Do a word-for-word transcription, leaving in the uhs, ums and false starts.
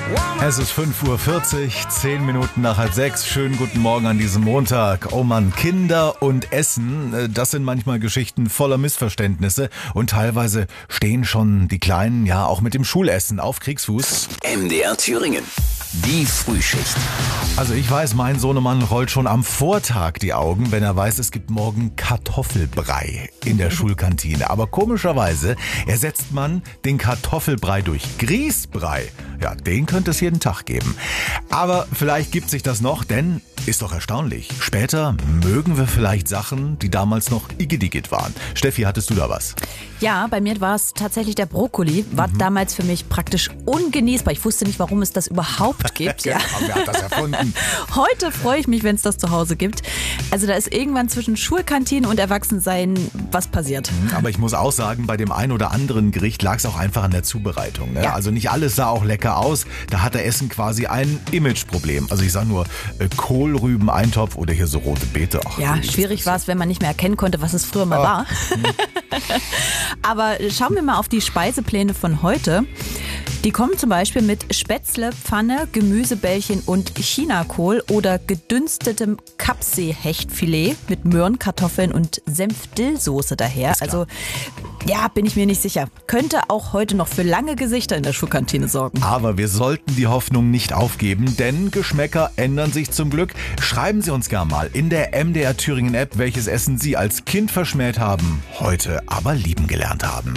Es ist fünf Uhr vierzig, zehn Minuten nach halb sechs. Schönen guten Morgen an diesem Montag. Oh Mann, Kinder und Essen, das sind manchmal Geschichten voller Missverständnisse. Und teilweise stehen schon die Kleinen ja auch mit dem Schulessen auf Kriegsfuß. M D R Thüringen. Die Frühschicht. Also ich weiß, mein Sohnemann rollt schon am Vortag die Augen, wenn er weiß, es gibt morgen Kartoffelbrei in der Schulkantine. Aber komischerweise ersetzt man den Kartoffelbrei durch Grießbrei. Ja, den könnte es jeden Tag geben. Aber vielleicht gibt sich das noch, denn ist doch erstaunlich. Später mögen wir vielleicht Sachen, die damals noch igidigit waren. Steffi, hattest du da was? Ja, bei mir war es tatsächlich der Brokkoli. War mhm. damals für mich praktisch ungenießbar. Ich wusste nicht, warum es das überhaupt gibt. Ja. Wer hat das erfunden? Heute freue ich mich, wenn es das zu Hause gibt. Also da ist irgendwann zwischen Schulkantine und Erwachsensein was passiert. Aber ich muss auch sagen, bei dem ein oder anderen Gericht lag es auch einfach an der Zubereitung. Ne? Ja. Also nicht alles sah auch lecker aus. Da hatte Essen quasi ein Imageproblem. Also ich sage nur äh, Kohlrüben-Eintopf oder hier so rote Beete. Ach, ja, schwierig war es, wenn man nicht mehr erkennen konnte, was es früher mal oh. war. Aber schauen wir mal auf die Speisepläne von heute. Die kommen zum Beispiel mit Spätzle, Pfanne, Gemüsebällchen und Chinakohl oder gedünstetem Kapsee-Hechtfilet mit Möhren, Kartoffeln und Senf-Dill-Soße daher. Also ja, bin ich mir nicht sicher. Könnte auch heute noch für lange Gesichter in der Schulkantine sorgen. Aber wir sollten die Hoffnung nicht aufgeben, denn Geschmäcker ändern sich zum Glück. Schreiben Sie uns gar mal in der M D R Thüringen App, welches Essen Sie als Kind verschmäht haben, heute aber lieben gelernt haben.